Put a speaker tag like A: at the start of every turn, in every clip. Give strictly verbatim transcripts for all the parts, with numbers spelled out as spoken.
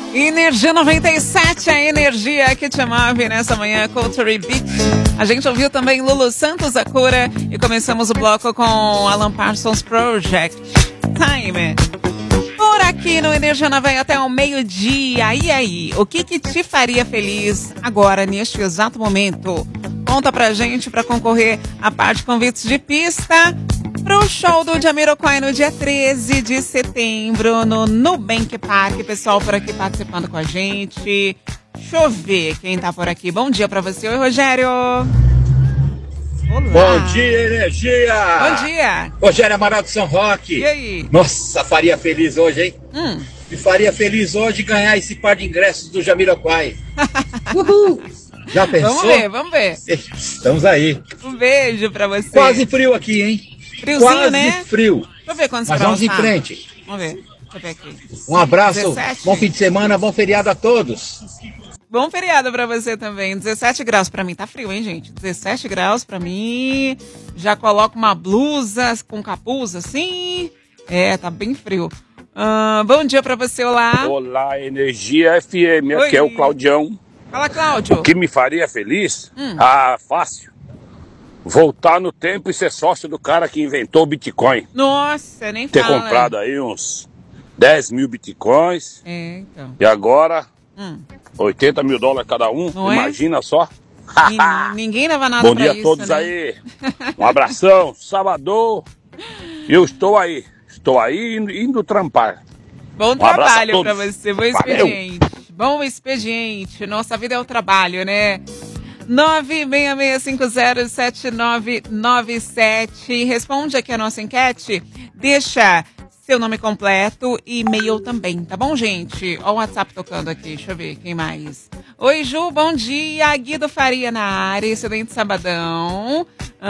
A: Energia noventa e sete, a energia que te move nessa manhã, Culture Beat. A gente ouviu também Lulu Santos, a cura, e começamos o bloco com Alan Parsons Project, Time. Por aqui no Energia na Veia até o meio-dia. E aí, o que que te faria feliz agora, neste exato momento? Conta pra gente pra concorrer a parte de convites de pista pro show do Jamiroquai no dia treze de setembro no Nubank Park. Pessoal por aqui participando com a gente. Deixa eu ver quem tá por aqui. Bom dia pra você. Oi, Rogério. Olá.
B: Bom dia, energia.
A: Bom dia.
B: Rogério Amaral de São Roque.
A: E aí?
B: Nossa, faria feliz hoje, hein?
A: Hum.
B: Me faria feliz hoje ganhar esse par de ingressos do Jamiroquai. Uhul. Já pensou?
A: Vamos ver, vamos ver.
B: Estamos aí.
A: Um beijo pra você.
B: Quase frio aqui, hein?
A: Friozinho,
B: Quase
A: né?
B: frio.
A: Deixa eu ver quantos
B: Mas
A: graus
B: vamos em
A: tá.
B: frente.
A: Vamos ver. Deixa eu ver aqui.
B: Um abraço,
A: dezessete.
B: bom fim de semana, bom feriado a todos.
A: Bom feriado pra você também. dezessete graus pra mim. Tá frio, hein, gente? dezessete graus pra mim. Já coloco uma blusa com capuz, assim. É, tá bem frio. Uh, bom dia pra você, olá.
C: Olá, Energia F M.
A: Oi.
C: Aqui é o Claudião.
A: Fala, Cláudio.
C: O que me faria feliz?
A: Hum.
C: Ah, fácil. Voltar no tempo e ser sócio do cara que inventou o Bitcoin.
A: Nossa, nem
C: Ter
A: fala.
C: comprado aí uns dez mil Bitcoins.
A: É, então.
C: E agora,
A: Hum.
C: oitenta mil dólares cada um.
A: Não é?
C: Imagina só.
A: E ninguém leva nada
C: Bom
A: pra
C: dia
A: isso,
C: a todos
A: né?
C: aí. Um abração. Sábado. Eu estou aí. Estou aí indo, indo trampar.
A: Bom
C: Um abraço a
A: trabalho pra
C: todos.
A: você, bom
C: Valeu.
A: expediente. Bom expediente. Nossa vida é o trabalho, né? nove seis seis cinco zero sete nove nove sete. Responde aqui a nossa enquete. Deixa seu nome completo e e-mail também, tá bom, gente? Ó o WhatsApp tocando aqui, deixa eu ver quem mais. Oi, Ju, bom dia. Guido Faria na área, excelente sabadão.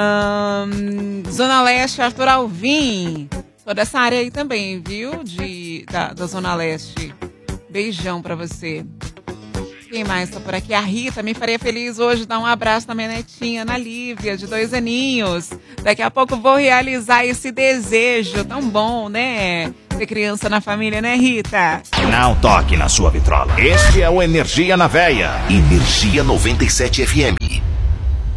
A: Hum, Zona Leste, Arthur Alvim. Sou dessa área aí também, viu? De, da, da Zona Leste. Beijão pra você. Quem mais tá por aqui? A Rita, me faria feliz hoje dar um abraço na minha netinha, Ana Lívia, de dois aninhos. Daqui a pouco vou realizar esse desejo. Tão bom, né? Ter criança na família, né, Rita?
D: Não toque na sua vitrola. Este é o Energia na Veia. Energia noventa e sete F M.